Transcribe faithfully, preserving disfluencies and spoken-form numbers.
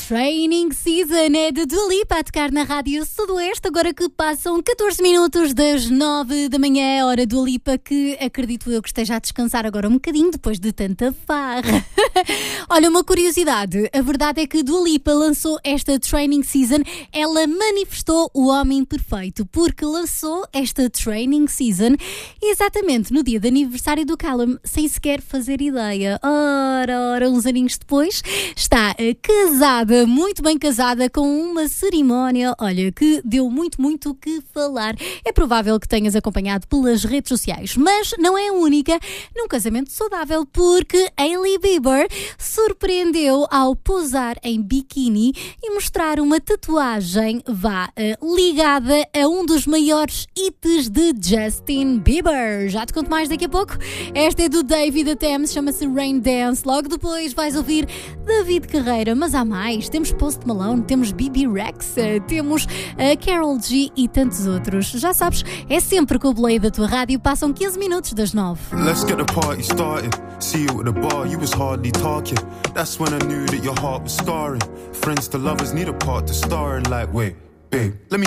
Training Season é de Dua Lipa a tocar na Rádio Sudoeste, agora que passam catorze minutos das nove da manhã, hora Dua Lipa, que acredito eu que esteja a descansar agora um bocadinho depois de tanta farra. Olha, uma curiosidade, a verdade é que Dua Lipa lançou esta Training Season, ela manifestou o homem perfeito, porque lançou esta Training Season exatamente no dia de aniversário do Callum, sem sequer fazer ideia. Ora, ora, uns aninhos depois, está casada, muito bem casada, com uma cerimónia, olha, que deu muito, muito o que falar. É provável que tenhas acompanhado pelas redes sociais, mas não é a única num casamento saudável, porque Hailey Bieber surpreendeu ao posar em biquíni e mostrar uma tatuagem, vá, ligada a um dos maiores hits de Justin Bieber. Já te conto mais daqui a pouco. Esta é do David Thames, chama-se Rain Dance. Logo depois vais ouvir David Carreira, mas há mais. Temos Post Malone, temos B B Rexa, temos a Karol G e tantos outros. Já sabes, é sempre com o Boleio da tua rádio. Passam quinze minutos das nove. Let's get the party started. See you at the bar, you was hardly talking. That's when I knew that your heart was scarring. Friends to lovers need a part to star in. Like, wait, babe, let me